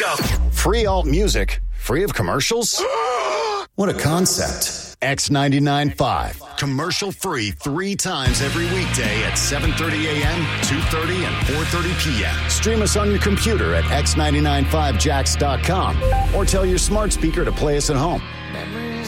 go. Free alt music? Free of commercials? What a concept. X99.5. Commercial free 3 times every weekday at 7:30 a.m., 2:30, and 4:30 p.m. Stream us on your computer at x995jax.com or tell your smart speaker to play us at home.